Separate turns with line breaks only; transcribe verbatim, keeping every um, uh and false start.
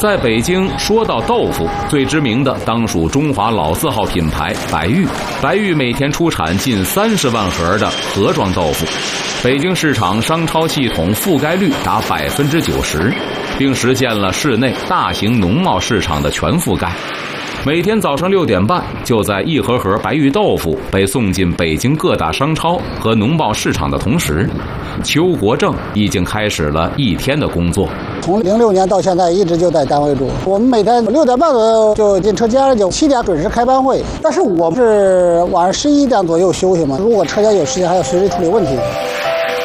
在北京，说到豆腐，最知名的当属中华老字号品牌白玉。白玉每天出产近三十万盒的盒装豆腐，北京市场商超系统覆盖率达百分之九十，并实现了市内大型农贸市场的全覆盖。每天早上六点半，就在一盒盒白玉豆腐被送进北京各大商超和农贸市场的同时，邱国正已经开始了一天的工作。
从零六年到现在一直就在单位住，我们每天六点半左右就进车间，就七点准时开班会。但是我们是晚上十一点左右休息嘛，如果车间有时间，还要随时处理问题。